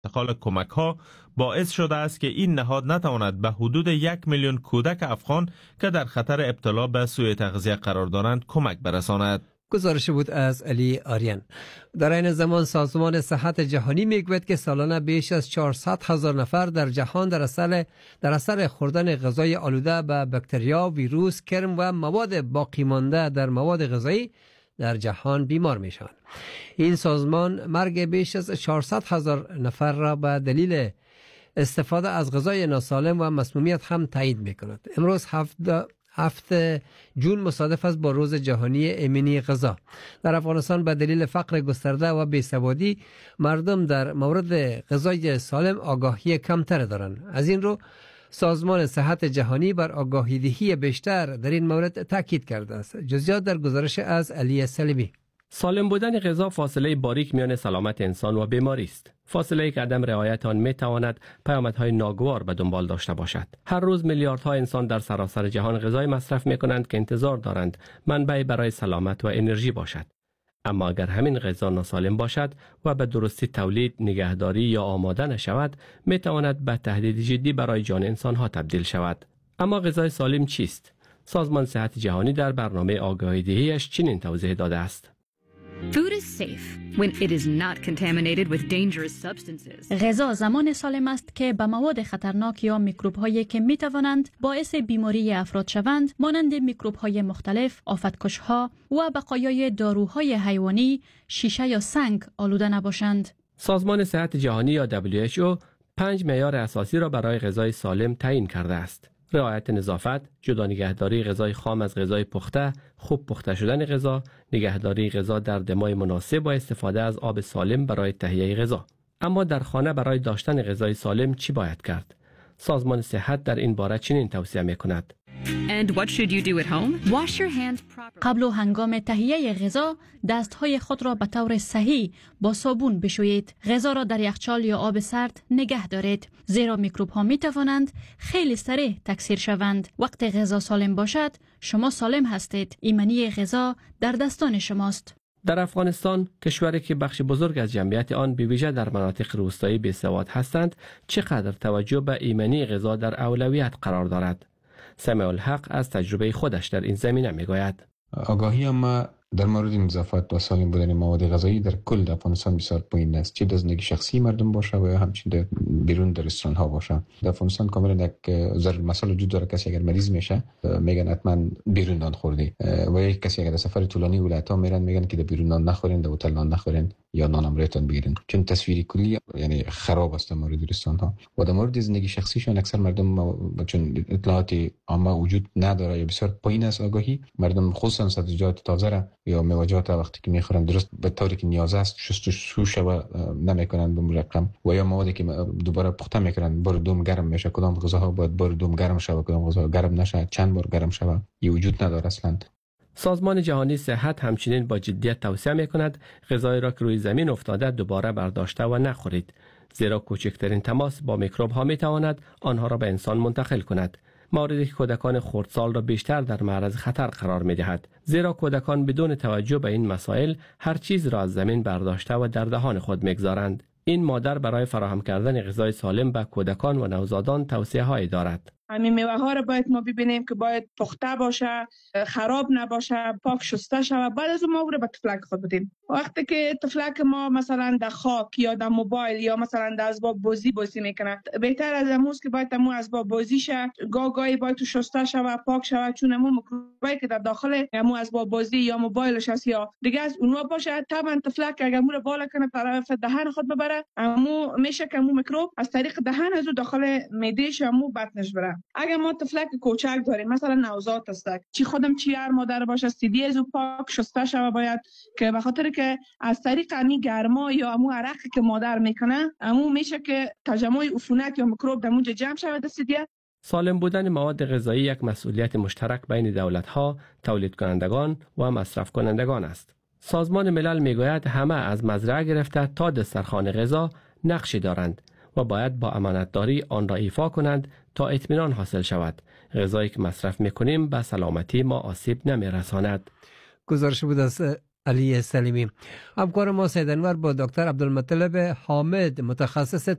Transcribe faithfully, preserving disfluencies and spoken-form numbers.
انتقال کمک ها باعث شده است که این نهاد نتواند به حدود یک میلیون کودک افغان که در خطر ابتلا به سوء تغذیه قرار دارند کمک برساند. گزارش بود از علی آریان. در این زمان سازمان صحت جهانی میگوید که سالانه بیش از چهارصد هزار نفر در جهان در اثر در اثر خوردن غذای آلوده به باکتریا، ویروس، کرم و مواد باقی مانده در مواد غذایی در جهان بیمار میشن. این سازمان مرگ بیش از چهارصد هزار نفر را به دلیل استفاده از غذای ناسالم و مسمومیت هم تایید میکند. امروز هفته هفته جون مصادف است با روز جهانی امنی غذا. در افغانستان به دلیل فقر گسترده و بیسوادی مردم در مورد غذای سالم آگاهی کمتر دارند. از این رو سازمان صحت جهانی بر آگاهی دهی بیشتر در این مورد تاکید کرده است. جزئیات در گزارش از علی سلیمی. سالم بودن غذا فاصله باریک میان سلامت انسان و بیماری است. فاصله که عدم رعایت آن می تواند پیامدهای ناگوار به دنبال داشته باشد. هر روز میلیاردها انسان در سراسر جهان غذای مصرف می کنند که انتظار دارند منبعی برای سلامت و انرژی باشد. اما اگر همین غذا ناسالم باشد و به درستی تولید، نگهداری یا آماده نشود، می تواند به تهدید جدی برای جان انسان ها تبدیل شود. اما غذای سالم چیست؟ سازمان صحت جهانی در برنامه آگاهی دهی‌اش چنین توضیح داده است. Food is safe when it is not contaminated with dangerous substances. غذا زمان سالم است که به مواد خطرناک یا میکروب هایی که می توانند باعث بیماری افراد شوند، مانند میکروب های مختلف، آفتکش ها و بقایای داروهای حیوانی، شیشه یا سنگ آلوده نباشند. سازمان صحت جهانی یا دبلیو اچ او پنج معیار اساسی را برای غذای سالم تعیین کرده است. رعایت نظافت، جدا نگهداری غذای خام از غذای پخته، خوب پخته شدن غذا، نگهداری غذا در دمای مناسب و استفاده از آب سالم برای تهیه غذا. اما در خانه برای داشتن غذای سالم چی باید کرد؟ سازمان صحت در این باره چنین توصیه می‌کند. And what should you do at home? Wash your hands properly. قبل و هنگام تهیه غذا دستهای خود را به طور صحیح با صابون بشویید. غذا را در یخچال یا آب سرد نگه دارید، زیرا میکروب ها می توانند خیلی سریع تکثیر شوند. وقتی غذا سالم باشد، شما سالم هستید. ایمنی غذا در دستان شماست. در افغانستان، کشوری که بخش بزرگ از جمعیت آن به ویژه در مناطق روستایی بی‌سواد هستند، چقدر توجه به ایمنی غذا در اولویت قرار دارد؟ سمیع الحق از تجربه خودش در این زمینه میگوید. آگاهی ما در مورد نظافت و سالم بودن مواد غذایی در کل افغانستان بسیار پایین است، چه در زندگی شخصی مردم باشه و یا همچنین در بیرون در رستوران ها باشه. در افغانستان کاملا یک ضرر مسئله وجود داره. کسی اگر مریض میشه میگن حتما بیرون نان خوردی، و یک کسی اگر سفر طولانی ولایت ها میرن میگن که در بیرون نان نخورین، در هتل نان نخورین یا نان امریتون بگیرین، چون تصویری کلی یعنی خراب است در مورد رستوران ها. و در مورد زندگی شخصیشون اکثر مردم چون اطلاعات عامه وجود نداره یا بسیار پایین است آگاهی، مردم خصوصا سبزیجات تازه را یا میوه‌جات وقتی که میخورن درست به طوری که نیاز است شستشو شو نمیکنن به مرقم، و یا موادی که دوباره پخته میکنن بار دوم گرم میشه. کدام غذاها باید بار دوم گرم شود، کدام غذا گرم نشه، چند بار گرم شود، این وجود نداره اصلا. سازمان جهانی صحت همچنین با جدیت توصیه میکند غذایی را که روی زمین افتاده دوباره برداشته و نخورید، زیرا کوچکترین تماس با میکروب ها میتواند آنها را به انسان منتقل کند. موردی که کودکان خردسال را بیشتر در معرض خطر قرار می دهد، زیرا کودکان بدون توجه به این مسائل هر چیز را از زمین برداشته و در دهان خود میگذارند. این مادر برای فراهم کردن غذای سالم به کودکان و نوزادان توصیه هایی دارد. همین میوه ها رو باید ما ببینیم که باید پخته باشه، خراب نباشه، پاک شسته شود. بعد از اون ما رو به تفلک خود بدیم. وقتی که تفلک ما مثلا در خاک یا در موبایل یا مثلا در اسباب بازی بازی میکنه، بهتر از امروز که باید امو اسباب بازی شه گاه گاهی باید تو شسته شود، پاک شود، چون امو میکروبی که در داخل امو اسباب بازی یا موبایلش هست یا دیگه از اونها باشه، طبعا تفلک اگر مو رو بالا کنه طرف دهن خود ببره، امو میشه که امو میکروب از طریق دهن از داخل معدهش امو بطنش بره. اگر ما تفلک کوچک داریم مثلا نوزاد هستک، چی خودم چی هر مادر باشه سیدی از پاک شسته شوه، باید که به خاطر که از طریق امی گرما یا امو عرقی که مادر میکنه امو میشه که تجمع عفونت یا میکروب در اونجا جمع شوه در سیدیه. سالم بودن مواد غذایی یک مسئولیت مشترک بین دولت‌ها، تولید کنندگان و مصرف کنندگان است. سازمان ملل میگوید همه از مزرعه گرفته تا دسترخوان غذا نقشی دارند و باید با امانتداری آن را ایفا کنند تا اطمینان حاصل شود غذایی که مصرف میکنیم به سلامتی ما آسیب نمیرساند. گزارش بود از علی سلیمی. همکار ما سید انور با دکتر عبدالمطلب حامد متخصص